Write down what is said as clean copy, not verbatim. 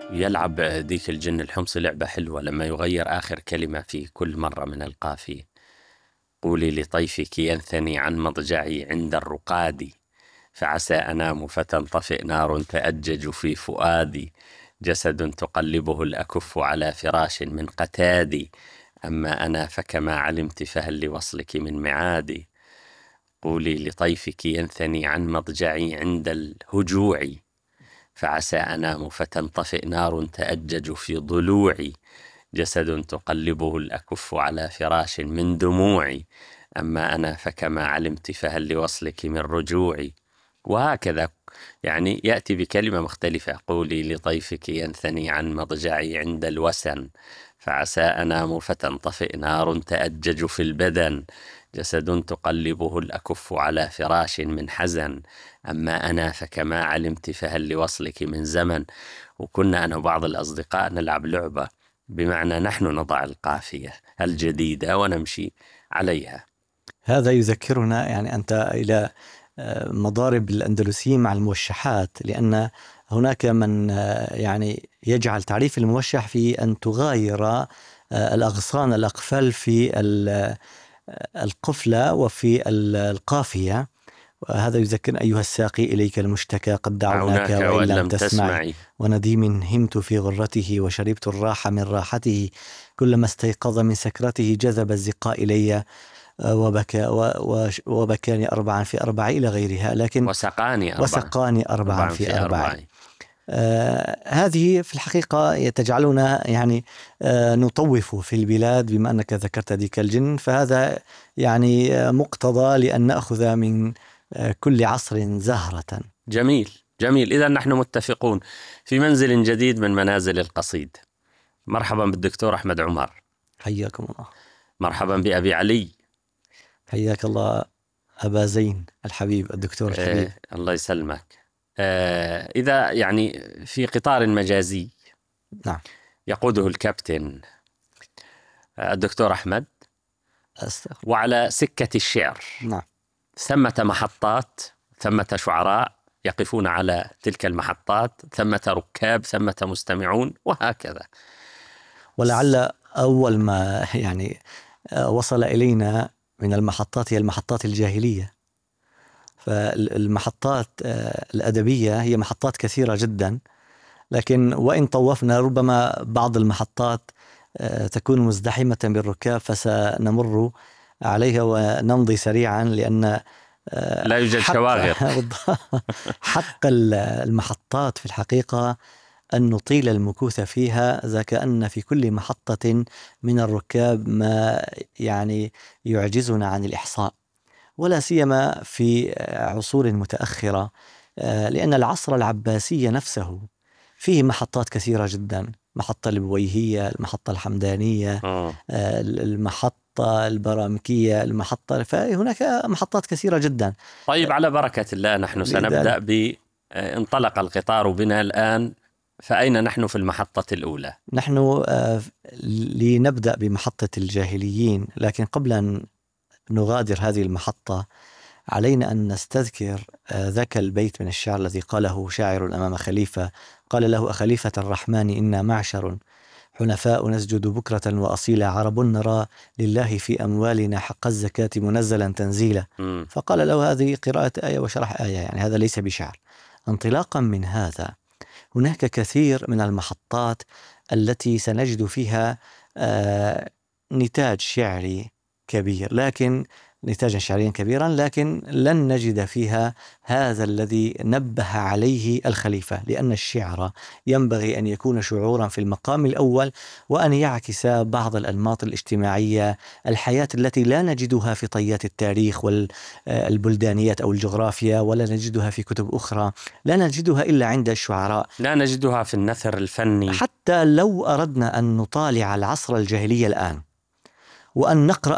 يلعب ديك الجن الحمصي لعبة حلوة لما يغير آخر كلمة في كل مرة من القافية. قولي لطيفك ينثني عن مضجعي عند الرقاد، فعسى أنام فتنطفئ نار تأجج في فؤادي، جسد تقلبه الأكف على فراش من قتادي، أما أنا فكما علمت فهل لوصلك من معادي. قولي لطيفك ينثني عن مضجعي عند الهجوع، فعسى أنام فتنطفئ نار تأجج في ضلوعي، جسد تقلبه الأكف على فراش من دموعي، أما أنا فكما علمت فهل لوصلك من رجوعي. وهكذا يعني يأتي بكلمة مختلفة. قولي لطيفك ينثني عن مضجعي عند الوسن، فعسى أنام فتنطفئ نار تأجج في البدن، جسد تقلبه الأكف على فراش من حزن، أما أنا فكما علمت فهل لوصلك من زمن. وكنا أنا وبعض الأصدقاء نلعب لعبة بمعنى نحن نضع القافية الجديدة ونمشي عليها. هذا يذكرنا يعني أنت إلى مضارب الأندلسيين مع الموشحات، لأن هناك من يعني يجعل تعريف الموشح في أن تغاير الأغصان الأقفال في القفلة وفي القافية. وهذا يذكر أيها الساقي إليك المشتكى قد دعوناك وإن لم تسمعي، ونديم همت في غرته وشربت الراحة من راحته، كلما استيقظ من سكرته جذب الزقاء إلي وبكاني 4 في 4 إلى غيرها، لكن وسقاني 4 في 4. هذه في الحقيقة تجعلنا يعني نطوف في البلاد، بما أنك ذكرت ذيك الجن، فهذا يعني مقتضى لأن نأخذ من كل عصر زهرة. جميل جميل. إذا نحن متفقون في منزل جديد من منازل القصيد. مرحبا بالدكتور أحمد عمر. حياكم الله. مرحبا بأبي علي. حياك الله أبا زين الحبيب الدكتور الحبيب. الله يسلمك. إذا يعني في قطار مجازي نعم يقوده الكابتن الدكتور أحمد أستغفر. وعلى سكة الشعر، نعم، ثمة محطات، ثمة شعراء يقفون على تلك المحطات، ثمة ركاب، ثمة مستمعون، وهكذا. ولعل أول ما يعني وصل إلينا من المحطات هي المحطات الجاهلية. فالمحطات الأدبية هي محطات كثيرة جدا، لكن وإن طوفنا ربما بعض المحطات تكون مزدحمة بالركاب، فسنمر عليها ونمضي سريعا لأن لا يوجد شواغر. حق المحطات في الحقيقة أن نطيل المكوث فيها، إذا كأن في كل محطة من الركاب ما يعني يعجزنا عن الإحصاء، ولا سيما في عصور متأخرة، لأن العصر العباسي نفسه فيه محطات كثيرة جدا، محطة البويهية، المحطة الحمدانية، المحطة البرامكية، المحطة، فهناك محطات كثيرة جدا. طيب، على بركة الله نحن سنبدأ انطلق القطار بنا الآن، فأين نحن في المحطة الأولى؟ نحن لنبدأ بمحطة الجاهليين، لكن قبل أن نغادر هذه المحطة علينا أن نستذكر ذاك البيت من الشعر الذي قاله شاعر أمام خليفة، قال له: أخليفة الرحمن إنا معشر حنفاء نسجد بكرة وأصيلا، عرب نرى لله في أموالنا حق الزكاة منزلا تنزيلا. فقال له: هذه قراءة آية وشرح آية، يعني هذا ليس بشعر. انطلاقا من هذا هناك كثير من المحطات التي سنجد فيها نتاج شعري كبير، لكن نتاجا شعريا كبيرا، لكن لن نجد فيها هذا الذي نبه عليه الخليفة، لأن الشعر ينبغي أن يكون شعورا في المقام الأول، وأن يعكس بعض الأنماط الاجتماعية، الحياة التي لا نجدها في طيات التاريخ والبلدانيات أو الجغرافيا، ولا نجدها في كتب أخرى، لا نجدها إلا عند الشعراء، لا نجدها في النثر الفني. حتى لو أردنا أن نطالع العصر الجاهلي الآن وأن نقرأ